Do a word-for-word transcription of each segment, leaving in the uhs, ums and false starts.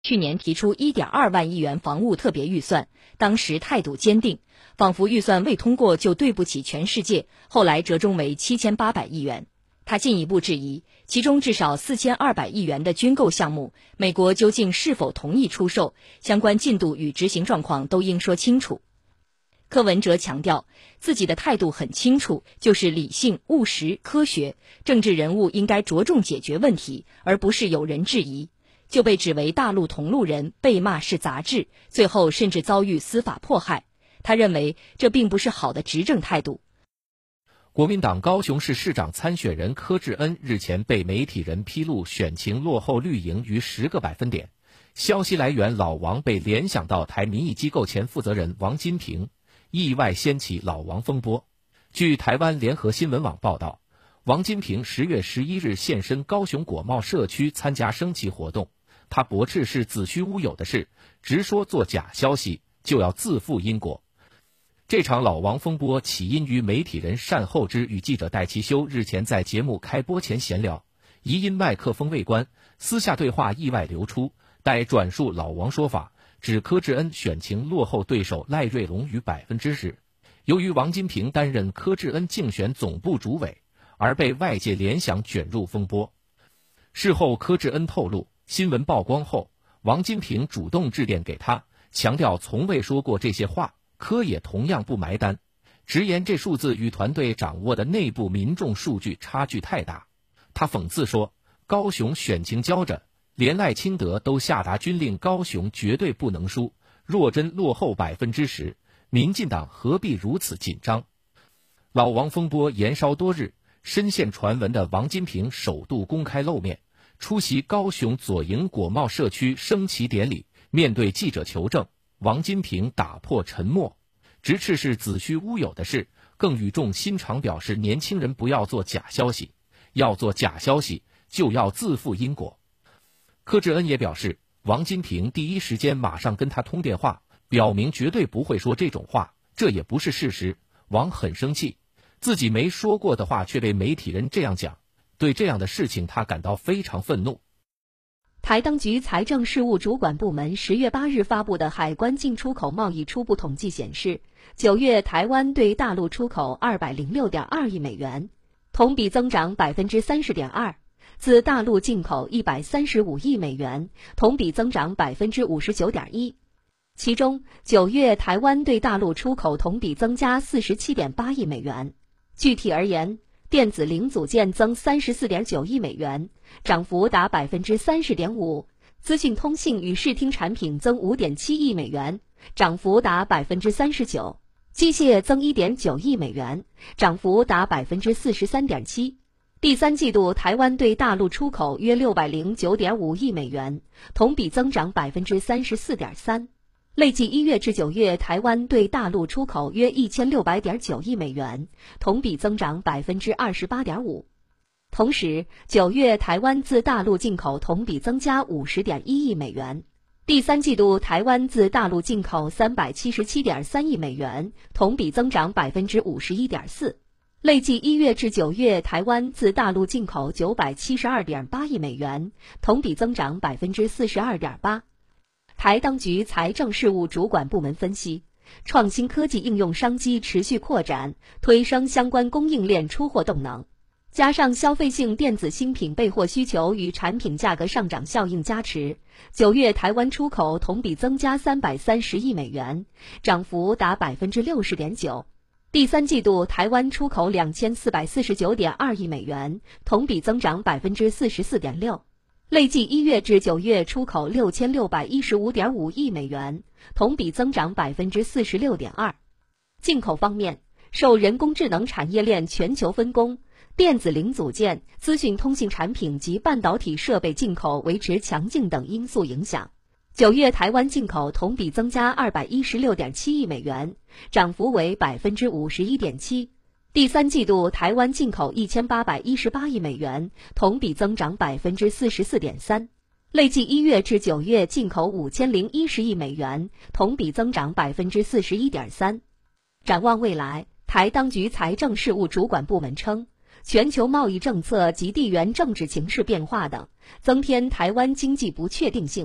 去年提出 一点二万亿元防务特别预算，当时态度坚定，仿佛预算未通过就对不起全世界，后来折中为七千八百亿元。他进一步质疑，其中至少四千二百亿元的军购项目，美国究竟是否同意出售，相关进度与执行状况都应说清楚。柯文哲强调，自己的态度很清楚，就是理性、务实、科学，政治人物应该着重解决问题，而不是有人质疑。就被指为大陆同路人，被骂是杂志，最后甚至遭遇司法迫害。他认为这并不是好的执政态度。 国民党高雄市市长参选人柯志恩日前被媒体人披露选情落后绿营逾十个百分点，消息来源老王被联想到台民意机构前负责人王金平，意外掀起老王风波。据台湾联合新闻网报道，王金平十月十一日现身高雄果贸社区参加升旗活动，他驳斥是子虚乌有的事，直说做假消息就要自负因果。这场老王风波起因于媒体人单厚之与记者戴其修日前在节目开播前闲聊，疑因麦克风未关，私下对话意外流出，待转述老王说法，指柯志恩选情落后对手赖瑞龙逾百分之十。由于王金平担任柯志恩竞选总部主委，而被外界联想卷入风波。事后柯志恩透露，新闻曝光后，王金平主动致电给他，强调从未说过这些话，柯也同样不埋单，直言这数字与团队掌握的内部民众数据差距太大。他讽刺说，高雄选情焦着，连赖清德都下达军令，高雄绝对不能输，若真落后百分之十，民进党何必如此紧张？老王风波延烧多日，深陷传闻的王金平首度公开露面，出席高雄左营果贸社区升旗典礼。面对记者求证，王金平打破沉默，直斥是子虚乌有的事，更语重心长表示年轻人不要做假消息，要做假消息就要自负因果。柯志恩也表示，王金平第一时间马上跟他通电话，表明绝对不会说这种话，这也不是事实。王很生气，自己没说过的话却被媒体人这样讲，对这样的事情他感到非常愤怒。 台当局财政事务主管部门十月八日发布的海关进出口贸易初步统计显示，九月台湾对大陆出口二百零六点二亿美元，同比增长百分之三十点二；自大陆进口一百三十五亿美元，同比增长百分之五十九点一。其中，九月台湾对大陆出口同比增加四十七点八亿美元。具体而言，电子零组件增三十四点九亿美元，涨幅达百分之三十点五；资讯通信与视听产品增五点七亿美元，涨幅达百分之三十九；机械增一点九亿美元，涨幅达百分之四十三点七。第三季度台湾对大陆出口约六百零九点五亿美元，同比增长百分之三十四点三。累计一月至九月，台湾对大陆出口约一千六百点九亿美元，同比增长百分之二十八点五。同时，九月台湾自大陆进口同比增加五十点一亿美元。第三季度台湾自大陆进口三百七十七点三亿美元，同比增长百分之五十一点四。累计一月至九月，台湾自大陆进口九百七十二点八亿美元，同比增长百分之四十二点八。台当局财政事务主管部门分析，创新科技应用商机持续扩展，推升相关供应链出货动能。加上消费性电子新品备货需求与产品价格上涨效应加持，九月台湾出口同比增加三百三十亿美元，涨幅达百分之六十点九。第三季度台湾出口两千四百四十九点二亿美元，同比增长百分之四十四点六。累计一月至九月出口六千六百一十五点五亿美元，同比增长百分之四十六点二。进口方面，受人工智能产业链全球分工、电子零组件、资讯通信产品及半导体设备进口维持强劲等因素影响，九月台湾进口同比增加二百一十六点七亿美元，涨幅为百分之五十一点七。第三季度台湾进口一千八百一十八亿美元，同比增长百分之四十四点三。累计一月至九月进口五千零一十亿美元，同比增长百分之四十一点三。展望未来，台当局财政事务主管部门称，全球贸易政策及地缘政治情势变化等，增添台湾经济不确定性。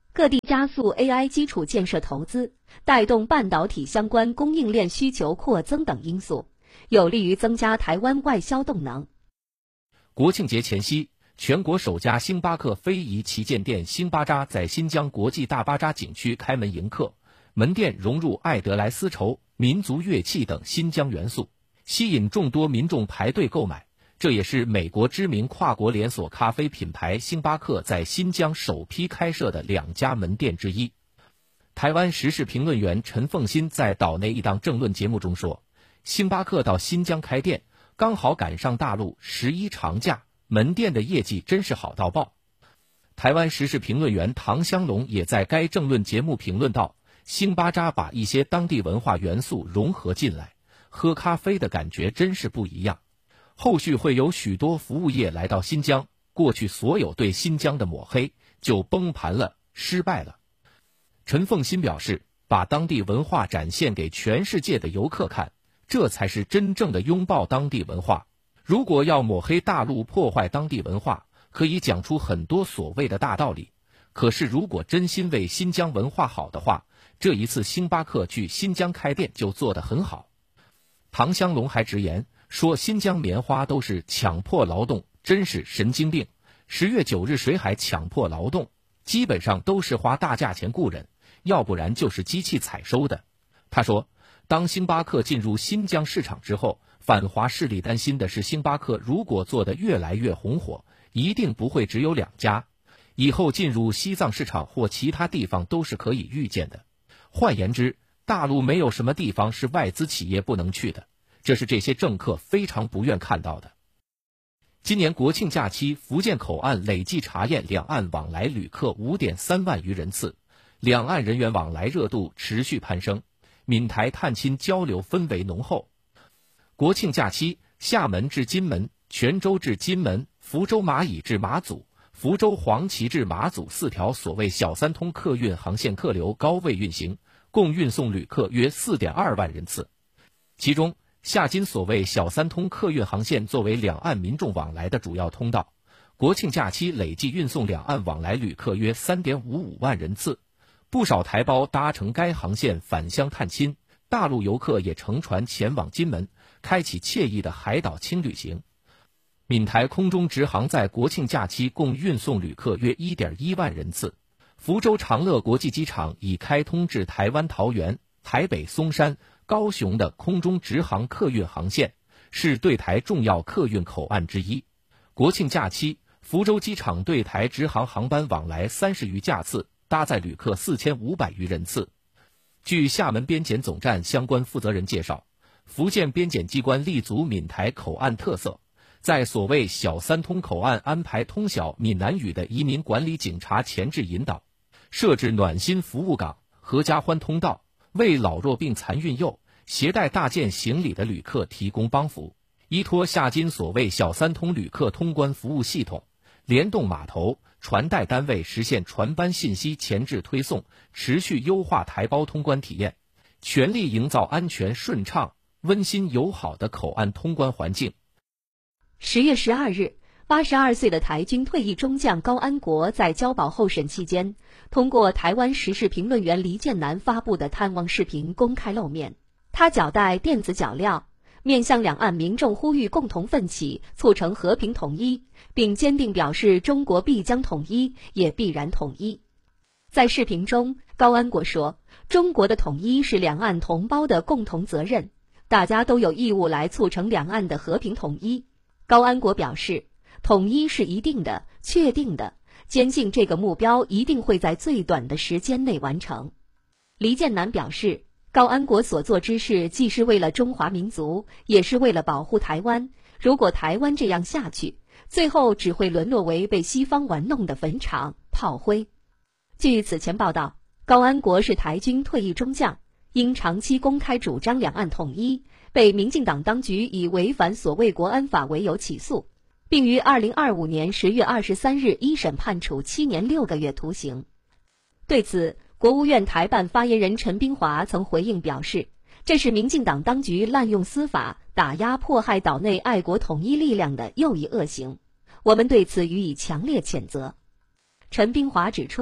各地加速 A I 基础建设投资，带动半导体相关供应链需求扩增等因素，有利于增加台湾外销动能。 国庆节前夕，全国首家星巴克非遗旗舰店星巴扎在新疆国际大巴扎景区开门迎客，门店融入艾德莱丝绸、民族乐器等新疆元素，吸引众多民众排队购买。这也是美国知名跨国连锁咖啡品牌星巴克在新疆首批开设的两家门店之一。台湾时事评论员陈凤新在岛内一档政论节目中说，星巴克到新疆开店，刚好赶上大陆十一长假，门店的业绩真是好到爆。台湾时事评论员唐香龙也在该政论节目评论道，星巴扎把一些当地文化元素融合进来，喝咖啡的感觉真是不一样。后续会有许多服务业来到新疆，过去所有对新疆的抹黑就崩盘了，失败了。陈凤新表示，把当地文化展现给全世界的游客看，这才是真正的拥抱当地文化。如果要抹黑大陆破坏当地文化，可以讲出很多所谓的大道理，可是如果真心为新疆文化好的话，这一次星巴克去新疆开店就做得很好。唐香龙还直言说，新疆棉花都是强迫劳动，真是神经病。十月九日谁还强迫劳动？基本上都是花大价钱雇人，要不然就是机器采收的。他说，当星巴克进入新疆市场之后，反华势力担心的是，星巴克如果做得越来越红火，一定不会只有两家，以后进入西藏市场或其他地方都是可以预见的。换言之，大陆没有什么地方是外资企业不能去的，这是这些政客非常不愿看到的。今年国庆假期，福建口岸累计查验两岸往来旅客 五点三万余人次，两岸人员往来热度持续攀升，闽台探亲交流氛围浓厚。国庆假期，厦门至金门、泉州至金门、福州马乙至马祖、福州黄岐至马祖四条所谓小三通客运航线客流高位运行，共运送旅客约 四点二万人次。其中，厦金所谓小三通客运航线作为两岸民众往来的主要通道，国庆假期累计运送两岸往来旅客约 三点五五万人次，不少台胞搭乘该航线返乡探亲，大陆游客也乘船前往金门，开启惬意的海岛轻旅行。闽台空中直航在国庆假期共运送旅客约 一点一万人次。福州长乐国际机场已开通至台湾桃园、台北松山、高雄的空中直航客运航线，是对台重要客运口岸之一。国庆假期，福州机场对台直航航班往来三十余架次，搭载旅客四千五百余人次。据厦门边检总站相关负责人介绍，福建边检机关立足闽台口岸特色，在所谓小三通口岸安排通晓闽南语的移民管理警察前置引导，设置暖心服务岗、合家欢通道，为老弱病残孕幼、携带大件行李的旅客提供帮扶。依托厦金所谓小三通旅客通关服务系统，联动码头、传带单位实现船班信息前置推送，持续优化台胞通关体验，全力营造安全顺畅、温馨友好的口岸通关环境。 十月十二日，八十二岁的台军退役中将高安国在交保候审期间，通过台湾时事评论员黎建南发布的探望视频公开露面。他脚带电子脚镣，面向两岸民众呼吁共同奋起，促成和平统一，并坚定表示中国必将统一，也必然统一。在视频中，高安国说，中国的统一是两岸同胞的共同责任，大家都有义务来促成两岸的和平统一。高安国表示，统一是一定的、确定的，坚信这个目标一定会在最短的时间内完成。黎建南表示，高安国所做之事既是为了中华民族，也是为了保护台湾。如果台湾这样下去，最后只会沦落为被西方玩弄的坟场、炮灰。据此前报道，高安国是台军退役中将，因长期公开主张两岸统一，被民进党当局以违反所谓国安法为由起诉，并于二零二五年十月二十三日一审判处七年六个月徒刑。对此，国务院台办发言人陈冰华曾回应表示，这是民进党当局滥用司法、打压迫害岛内爱国统一力量的又一恶行，我们对此予以强烈谴责。陈冰华指出，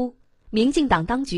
民进党当局